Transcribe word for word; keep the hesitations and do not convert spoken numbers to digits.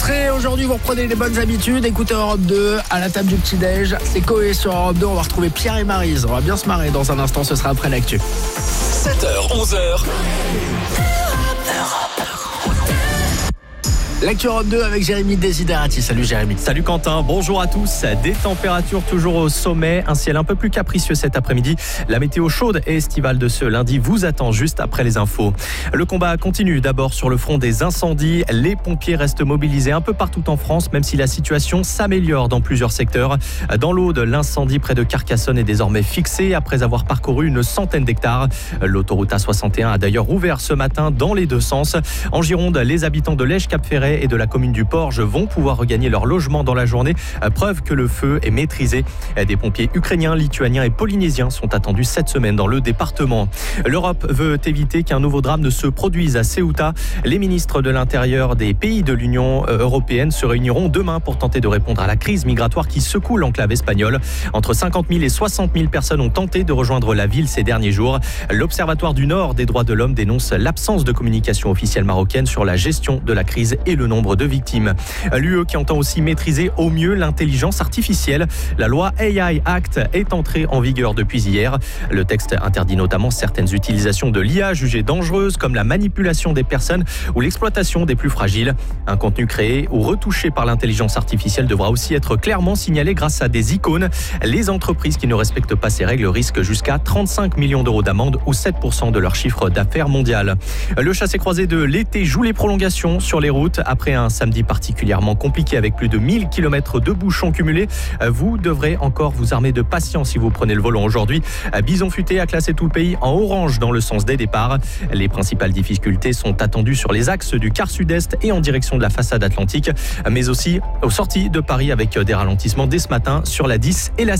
rentrée. Aujourd'hui, vous reprenez les bonnes habitudes. Écoutez Europe deux à la table du petit-déj. C'est Coé sur Europe deux. On va retrouver Pierre et Maryse. On va bien se marrer dans un instant. Ce sera après l'actu. sept heures, onze heures. L'actu Europe deux avec Jérémy Desiderati. Salut Jérémy. Salut Quentin, bonjour à tous. Des températures toujours au sommet, un ciel un peu plus capricieux cet après-midi. La météo chaude et estivale de ce lundi vous attend juste après les infos. Le combat continue d'abord sur le front des incendies. Les pompiers restent mobilisés un peu partout en France, même si la situation s'améliore dans plusieurs secteurs. Dans l'Aude, l'incendie près de Carcassonne est désormais fixé après avoir parcouru une centaine d'hectares. L'autoroute A soixante et un a d'ailleurs rouvert ce matin dans les deux sens. En Gironde, les habitants de Lège-Cap-Ferret et de la commune du Porge vont pouvoir regagner leur logement dans la journée. Preuve que le feu est maîtrisé. Des pompiers ukrainiens, lituaniens et polynésiens sont attendus cette semaine dans le département. L'Europe veut éviter qu'un nouveau drame ne se produise à Ceuta. Les ministres de l'Intérieur des pays de l'Union européenne se réuniront demain pour tenter de répondre à la crise migratoire qui secoue l'enclave espagnole. Entre cinquante mille et soixante mille personnes ont tenté de rejoindre la ville ces derniers jours. L'Observatoire du Nord des droits de l'homme dénonce l'absence de communication officielle marocaine sur la gestion de la crise et le nombre de victimes. L'U E qui entend aussi maîtriser au mieux l'intelligence artificielle. La loi A I Act est entrée en vigueur depuis hier. Le texte interdit notamment certaines utilisations de l'I A jugées dangereuses comme la manipulation des personnes ou l'exploitation des plus fragiles. Un contenu créé ou retouché par l'intelligence artificielle devra aussi être clairement signalé grâce à des icônes. Les entreprises qui ne respectent pas ces règles risquent jusqu'à trente-cinq millions d'euros d'amende ou sept pour cent de leur chiffre d'affaires mondial. Le chassé-croisé de l'été joue les prolongations sur les routes. Après un samedi particulièrement compliqué avec plus de mille kilomètres de bouchons cumulés, vous devrez encore vous armer de patience si vous prenez le volant aujourd'hui. Bison Futé a classé tout le pays en orange dans le sens des départs. Les principales difficultés sont attendues sur les axes du quart sud-est et en direction de la façade atlantique, mais aussi aux sorties de Paris avec des ralentissements dès ce matin sur la dix et la